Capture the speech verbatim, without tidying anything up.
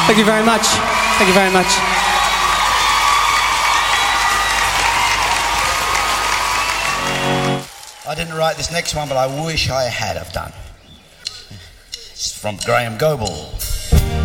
Thank you very much. Thank you very much. I didn't write this next one, but I wish I had have done. It's from Graham Goble.